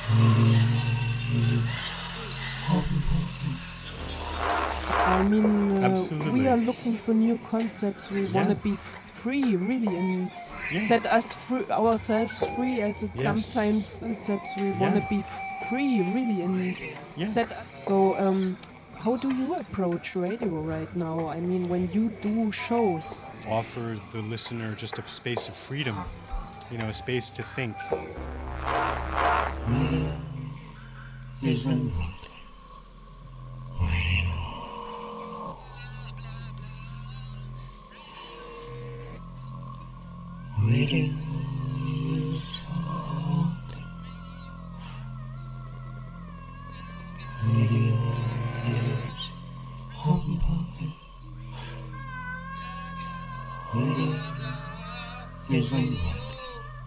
I mean, Absolutely. we are looking for new concepts. We want to be free, really, and set us free, ourselves free, as it sometimes concepts. We want to be free, really, and set. So, how do you approach radio right now? I mean, when you do shows, Offer the listener just a space of freedom, a space to think. Is one radio. Radio. Home pocket. Radio is one.